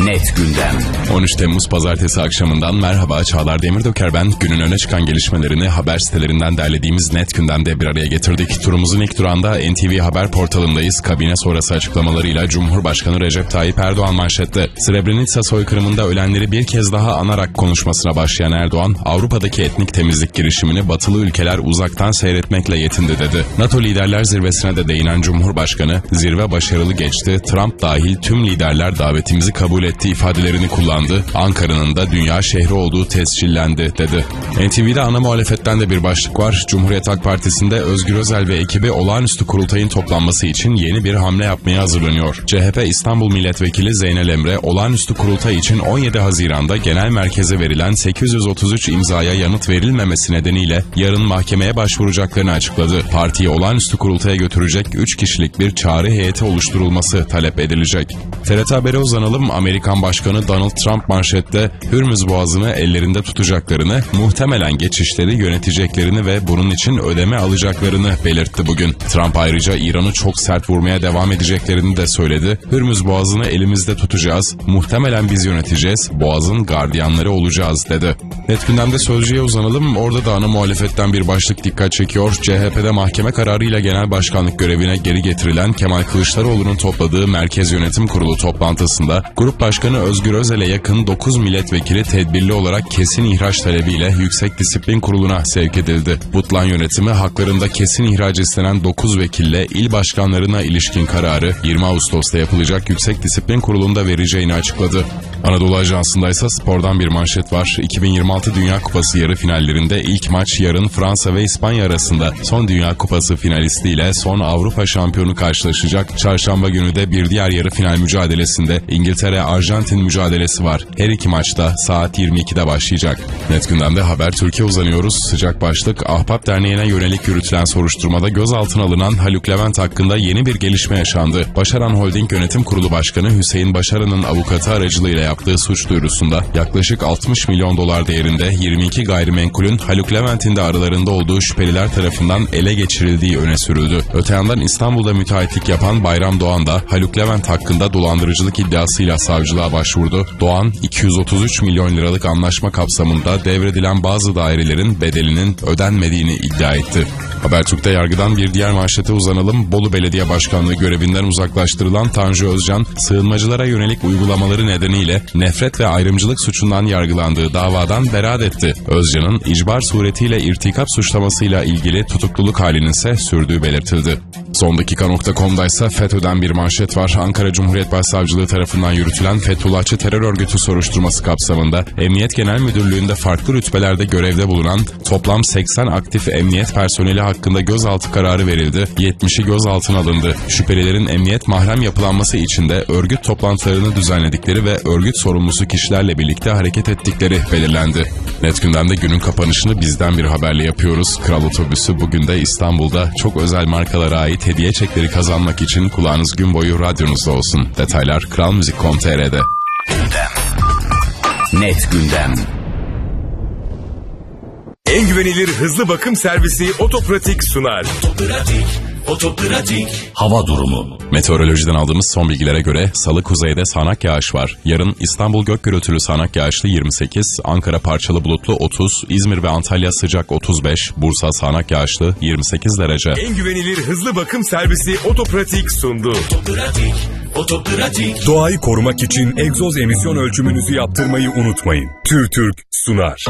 Net gündem. 13 Temmuz Pazartesi akşamından merhaba, Çağlar Demirdöker ben. Günün öne çıkan gelişmelerini haber sitelerinden derlediğimiz Net gündemde bir araya getirdik. Turumuzun ilk durağında NTV Haber portalındayız. Kabine sonrası açıklamalarıyla Cumhurbaşkanı Recep Tayyip Erdoğan manşette. Srebrenica soykırımında ölenleri bir kez daha anarak konuşmasına başlayan Erdoğan, Avrupa'daki etnik temizlik girişimini batılı ülkeler uzaktan seyretmekle yetindi dedi. NATO liderler zirvesine de değinen Cumhurbaşkanı, zirve başarılı geçti, Trump dahil tüm liderler davetimizi kabul etti ifadelerini kullandı. Ankara'nın da dünya şehri olduğu tescillendi dedi. NTV'de ana muhalefetten de bir başlık var. Cumhuriyet Halk Partisi'nde Özgür Özel ve ekibi olağanüstü kurultayın toplanması için yeni bir hamle yapmaya hazırlanıyor. CHP İstanbul Milletvekili Zeynel Emre, olağanüstü kurultay için 17 Haziran'da genel merkeze verilen 833 imzaya yanıt verilmemesi nedeniyle yarın mahkemeye başvuracaklarını açıkladı. Partiyi olağanüstü kurultaya götürecek 3 kişilik bir çağrı heyeti oluşturulması talep edilecek. TRT Haber'e uzanalım. Amerikan Başkanı Donald Trump manşette Hürmüz Boğazı'nı ellerinde tutacaklarını, muhtemelen geçişleri yöneteceklerini ve bunun için ödeme alacaklarını belirtti bugün. Trump ayrıca İran'ı çok sert vurmaya devam edeceklerini de söyledi. Hürmüz Boğazı'nı elimizde tutacağız, muhtemelen biz yöneteceğiz, Boğaz'ın gardiyanları olacağız dedi. Net gündemde Sözcü'ye uzanalım. Orada da ana muhalefetten bir başlık dikkat çekiyor. CHP'de mahkeme kararıyla genel başkanlık görevine geri getirilen Kemal Kılıçdaroğlu'nun topladığı Merkez Yönetim Kurulu toplantısında Grup Başkanı Özgür Özel'e yakın 9 milletvekili tedbirli olarak kesin ihraç talebiyle Yüksek Disiplin Kurulu'na sevk edildi. Butlan yönetimi haklarında kesin ihraç istenen 9 vekille il başkanlarına ilişkin kararı 20 Ağustos'ta yapılacak Yüksek Disiplin Kurulu'nda vereceğini açıkladı. Anadolu Ajansı'nda ise spordan bir manşet var. 2026 Dünya Kupası yarı finallerinde ilk maç yarın Fransa ve İspanya arasında. Son Dünya Kupası finalistiyle son Avrupa şampiyonu karşılaşacak. Çarşamba günü de bir diğer yarı final mücadelesinde İngiltere-Arjantin mücadelesi var. Her iki maçta saat 22'de başlayacak. Net gündemde Haber Türkiye uzanıyoruz. Sıcak başlık, Ahbap Derneği'ne yönelik yürütülen soruşturmada gözaltına alınan Haluk Levent hakkında yeni bir gelişme yaşandı. Başaran Holding Yönetim Kurulu Başkanı Hüseyin Başaran'ın avukatı aracılığıyla yaptığı suç duyurusunda yaklaşık 60 milyon dolar değerinde 22 gayrimenkulün Haluk Levent'in de aralarında olduğu şüpheliler tarafından ele geçirildiği öne sürüldü. Öte yandan İstanbul'da müteahhitlik yapan Bayram Doğan da Haluk Levent hakkında dolandırıcılık iddiasıyla savcılığa başvurdu. Doğan, 233 milyon liralık anlaşma kapsamında devredilen bazı dairelerin bedelinin ödenmediğini iddia etti. Habertürk'te yargıdan bir diğer manşete uzanalım. Bolu Belediye Başkanlığı görevinden uzaklaştırılan Tanju Özcan, sığınmacılara yönelik uygulamaları nedeniyle nefret ve ayrımcılık suçundan yargılandığı davadan beraat etti. Özcan'ın icbar suretiyle irtikap suçlamasıyla ilgili tutukluluk halinin ise sürdüğü belirtildi. Sondakika.com'da ise FETÖ'den bir manşet var. Ankara Cumhuriyet Başsavcılığı tarafından yürütülen Fethullahçı terör örgütü soruşturması kapsamında Emniyet Genel Müdürlüğü'nde farklı rütbelerde görevde bulunan toplam 80 aktif emniyet personeli hakkında gözaltı kararı verildi. 70'i gözaltına alındı. Şüphelilerin emniyet mahrem yapılanması için de örgüt toplantılarını düzenledikleri ve örgüt sorumlusu kişilerle birlikte hareket ettikleri belirlendi. Net gündemde günün kapanışını bizden bir haberle yapıyoruz. Kral Otobüsü bugün de İstanbul'da çok özel markalara ait hediye çekleri kazanmak için kulağınız gün boyu radyonuzda olsun. Detaylar kralmuzik.com.tr'de. Gündem. Net gündem. En güvenilir hızlı bakım servisi Otopratik sunar. Otopratik. Hava durumu. Meteorolojiden aldığımız son bilgilere göre Salı kuzeyde sağanak yağış var. Yarın İstanbul gök gürültülü sağanak yağışlı 28, Ankara parçalı bulutlu 30, İzmir ve Antalya sıcak 35, Bursa sağanak yağışlı 28 derece. En güvenilir hızlı bakım servisi Otopratik sundu. Otopratik. Doğayı korumak için egzoz emisyon ölçümünüzü yaptırmayı unutmayın. TÜRTÜRK sunar.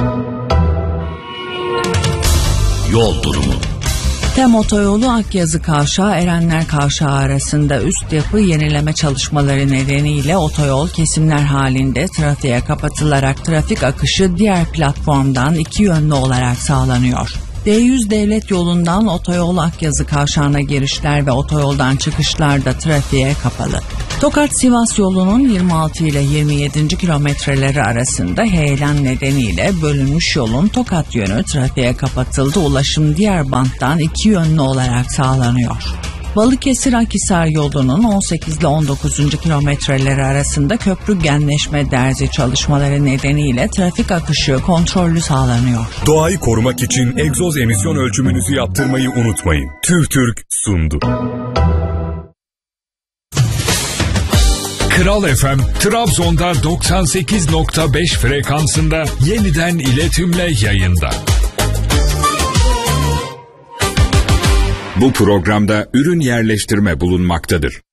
Yol durumu. Tem Otoyolu Akyazı Kavşağı Erenler Kavşağı arasında üst yapı yenileme çalışmaları nedeniyle otoyol kesimler halinde trafiğe kapatılarak trafik akışı diğer platformdan iki yönlü olarak sağlanıyor. D100 devlet yolundan otoyol Akyazı Kavşağı'na girişler ve otoyoldan çıkışlar da trafiğe kapalı. Tokat-Sivas yolunun 26 ile 27. kilometreleri arasında heyelan nedeniyle bölünmüş yolun Tokat yönü trafiğe kapatıldı. Ulaşım diğer banttan iki yönlü olarak sağlanıyor. Balıkesir-Akhisar yolunun 18 ile 19. kilometreleri arasında köprü genleşme derzi çalışmaları nedeniyle trafik akışı kontrollü sağlanıyor. Doğayı korumak için egzoz emisyon ölçümünüzü yaptırmayı unutmayın. TÜRTÜRK sundu. Kral FM, Trabzon'da 98.5 frekansında yeniden iletimle yayında. Bu programda ürün yerleştirme bulunmaktadır.